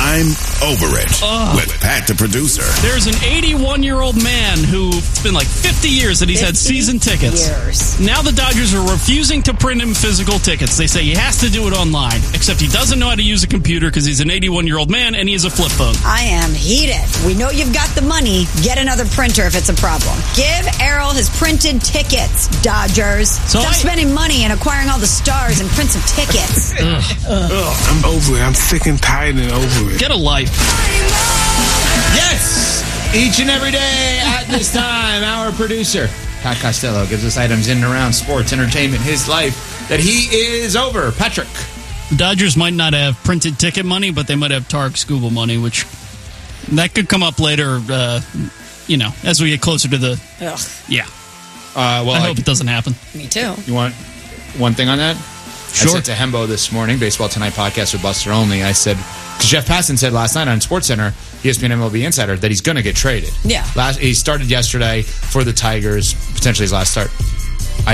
I'm Over It with Pat the producer. There's an 81-year-old man who it's been like 50 years that he's had season tickets. Now the Dodgers are refusing to print him physical tickets. They say he has to do it online, except he doesn't know how to use a computer because he's an 81-year-old man and he has a flip phone. I am heated. We know you've got the money. Get another printer if it's a problem. Give Errol his printed tickets, Dodgers. Stop spending money and acquiring all the stars and prints of tickets. I'm over it. I'm sick and tired and over it. Get a life. Yes! Each and every day at this time, our producer, Pat Costello, gives us items in and around sports, entertainment, his life, that he is over. Patrick. The Dodgers might not have printed ticket money, but they might have Tarek Skubal money, which that could come up later, as we get closer to the... Yeah. I hope it doesn't happen. Me too. You want one thing on that? Sure. I said to Hembo this morning, Baseball Tonight podcast with Buster Only, I said, because Jeff Passan said last night on SportsCenter, ESPN MLB Insider, that he's going to get traded. Yeah. He started yesterday for the Tigers, potentially his last start.